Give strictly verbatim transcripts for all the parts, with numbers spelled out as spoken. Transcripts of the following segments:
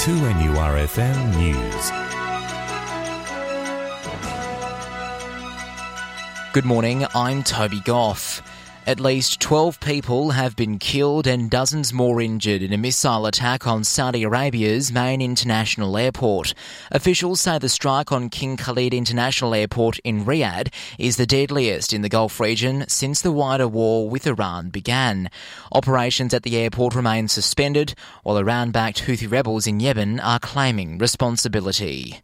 two N U R F M News. Good morning, I'm Toby Goff. At least twelve people have been killed and dozens more injured in a missile attack on Saudi Arabia's main international airport. Officials say the strike on King Khalid International Airport in Riyadh is the deadliest in the Gulf region since the wider war with Iran began. Operations at the airport remain suspended, while Iran-backed Houthi rebels in Yemen are claiming responsibility.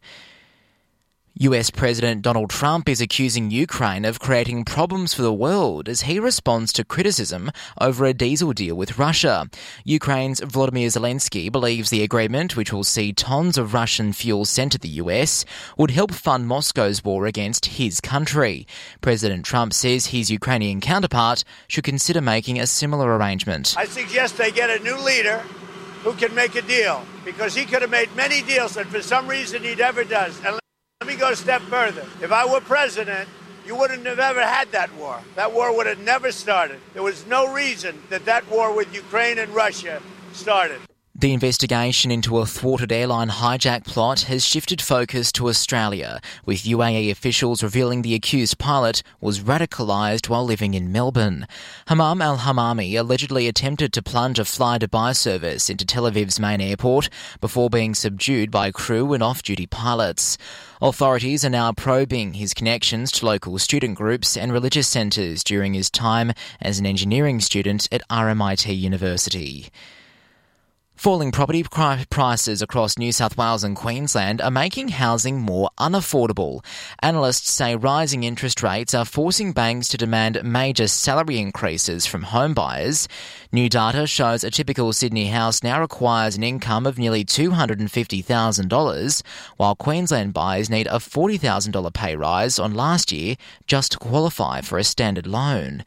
U S President Donald Trump is accusing Ukraine of creating problems for the world as he responds to criticism over a diesel deal with Russia. Ukraine's Volodymyr Zelensky believes the agreement, which will see tons of Russian fuel sent to the U S, would help fund Moscow's war against his country. President Trump says his Ukrainian counterpart should consider making a similar arrangement. I suggest they get a new leader who can make a deal, because he could have made many deals that for some reason he never does. And let me go a step further. If I were president, you wouldn't have ever had that war. That war would have never started. There was no reason that that war with Ukraine and Russia started. The investigation into a thwarted airline hijack plot has shifted focus to Australia, with U A E officials revealing the accused pilot was radicalised while living in Melbourne. Hamam al-Hamami allegedly attempted to plunge a fly-Dubai service into Tel Aviv's main airport before being subdued by crew and off-duty pilots. Authorities are now probing his connections to local student groups and religious centres during his time as an engineering student at R M I T University. Falling property prices across New South Wales and Queensland are making housing more unaffordable. Analysts say rising interest rates are forcing banks to demand major salary increases from home buyers. New data shows a typical Sydney house now requires an income of nearly two hundred fifty thousand dollars, while Queensland buyers need a forty thousand dollars pay rise on last year just to qualify for a standard loan.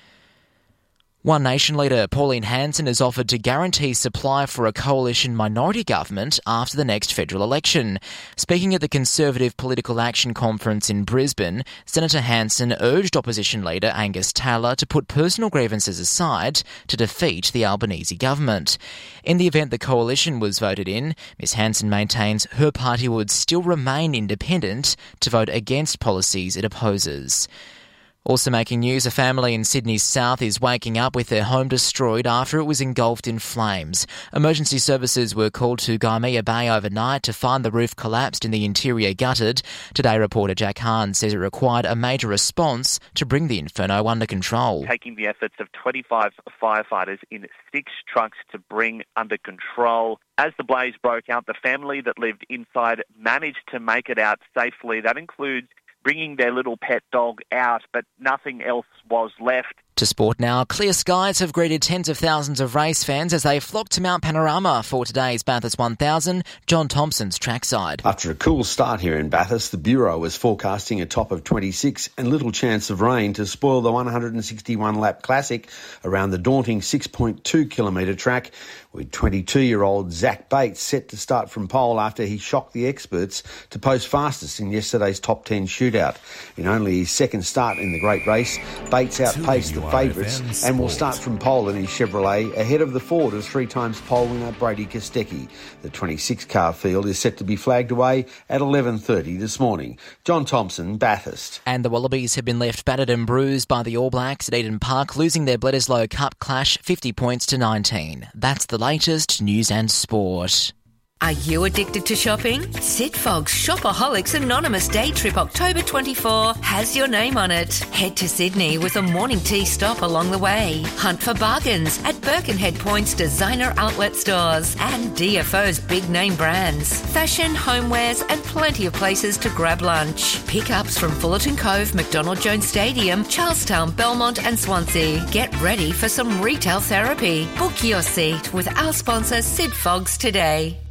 One Nation leader Pauline Hanson has offered to guarantee supply for a coalition minority government after the next federal election. Speaking at the Conservative Political Action Conference in Brisbane, Senator Hanson urged opposition leader Angus Taylor to put personal grievances aside to defeat the Albanese government. In the event the coalition was voted in, Miz Hanson maintains her party would still remain independent to vote against policies it opposes. Also making news, a family in Sydney's south is waking up with their home destroyed after it was engulfed in flames. Emergency services were called to Gymea Bay overnight to find the roof collapsed and the interior gutted. Today, reporter Jack Hahn says it required a major response to bring the inferno under control. Taking the efforts of twenty-five firefighters in six trucks to bring under control. As the blaze broke out, the family that lived inside managed to make it out safely. That includes bringing their little pet dog out, but nothing else was left. To sport now, clear skies have greeted tens of thousands of race fans as they flock to Mount Panorama for today's Bathurst one thousand, John Thompson's trackside. After a cool start here in Bathurst, the Bureau is forecasting a top of twenty-six and little chance of rain to spoil the one hundred sixty-one lap classic around the daunting six point two kilometre track, with twenty-two-year-old Zach Bates set to start from pole after he shocked the experts to post fastest in yesterday's top ten shootout. In only his second start in the great race, Bates outpaced the favourites and will start from pole in his Chevrolet ahead of the Ford of three times pole winner Brady Kostecki. The twenty-six car field is set to be flagged away at eleven thirty this morning. John Thompson, Bathurst. And the Wallabies have been left battered and bruised by the All Blacks at Eden Park, losing their Bledisloe Cup clash fifty points to nineteen. That's the latest news and sport. Are you addicted to shopping? Sitfog's Shopaholics Anonymous Day Trip October twenty-fourth has your name on it. Head to Sydney with a morning tea stop along the way. Hunt for bargains at Birkenhead Point's designer outlet stores and D F O's big name brands. Fashion, homewares and plenty of places to grab lunch. Pickups from Fullerton Cove, McDonald Jones Stadium, Charlestown, Belmont and Swansea. Get ready for some retail therapy. Book your seat with our sponsor Sitfog's today.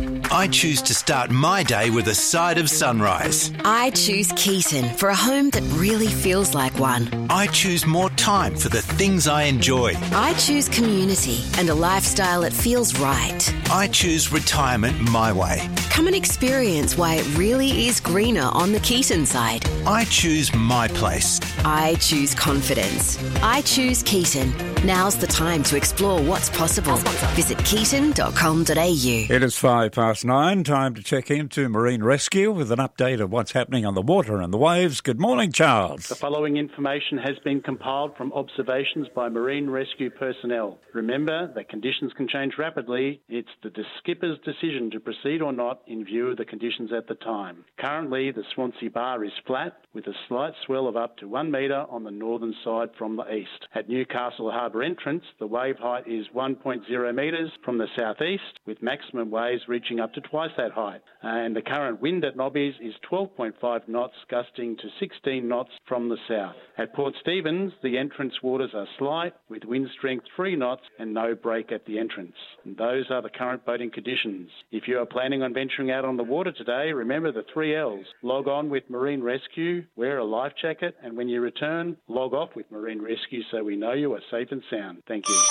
I choose to start my day with a side of sunrise. I choose Keaton for a home that really feels like one. I choose more time for the things I enjoy. I choose community and a lifestyle that feels right. I choose retirement my way. Come and experience why it really is greener on the Keaton side. I choose my place. I choose confidence. I choose Keaton. Now's the time to explore what's possible. Visit keaton dot com dot a u. It is five past nine. Time to check into Marine Rescue with an update of what's happening on the water and the waves. Good morning, Charles. The following information has been compiled from observations by Marine Rescue personnel. Remember that conditions can change rapidly. It's the skipper's decision to proceed or not in view of the conditions at the time. Currently, the Swansea Bar is flat with a slight swell of up to one metre on the northern side from the east. At Newcastle Harbour entrance, the wave height is one point zero metres from the southeast, with maximum waves reaching up to twice that height. And the current wind at Nobbies is twelve point five knots, gusting to sixteen knots from the south. At Port Stephens, the entrance waters are slight, with wind strength three knots and no break at the entrance. And those are the current boating conditions. If you are planning on venturing out on the water today, remember the three L's. Log on with Marine Rescue, wear a life jacket, and when you return, log off with Marine Rescue so we know you are safe and sound. Thank you.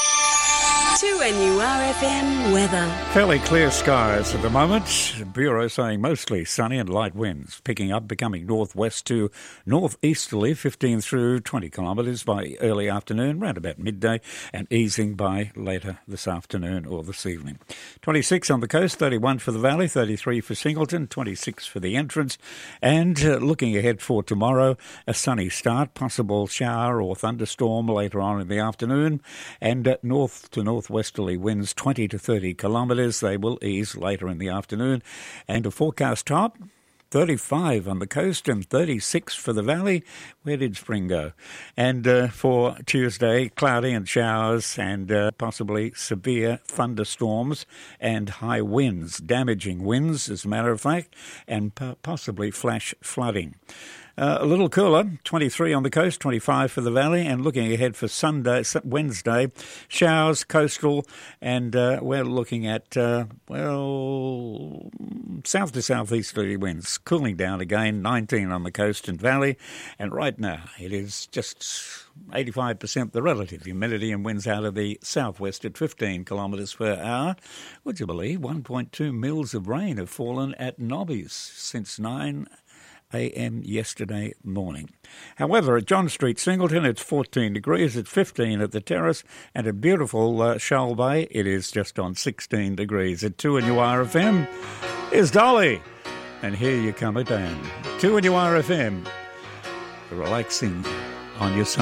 two N U R F M weather. Fairly clear skies at the moment. The Bureau saying mostly sunny and light winds, picking up, becoming northwest to northeasterly, fifteen through twenty kilometres by early afternoon, round about midday, and easing by later this afternoon or this evening. twenty-six on the coast, thirty-one for the valley, thirty-three for Singleton, twenty-six for the entrance. And uh, looking ahead for tomorrow, a sunny start, possible shower or thunderstorm later on in the afternoon, and uh, north to northwesterly winds twenty to thirty kilometres. They will ease later in the afternoon. And a forecast top, thirty-five on the coast and thirty-six for the valley. Where did spring go? And uh, for Tuesday, cloudy and showers and uh, possibly severe thunderstorms and high winds, damaging winds, as a matter of fact, and p- possibly flash flooding. Uh, a little cooler, twenty-three on the coast, twenty-five for the valley, and looking ahead for Sunday, Wednesday, showers, coastal, and uh, we're looking at, uh, well, south to southeasterly winds, cooling down again, nineteen on the coast and valley, and right now it is just eighty-five percent the relative humidity and winds out of the southwest at fifteen kilometres per hour. Would you believe one point two mils of rain have fallen at Nobbies since nine a.m. yesterday morning. However, at John Street, Singleton, it's fourteen degrees, it's fifteen at the terrace, and at beautiful uh, Shoal Bay, it is just on sixteen degrees. At two N U R F M is Dolly, and here you come again. two N U R F M, relaxing on your Sunday.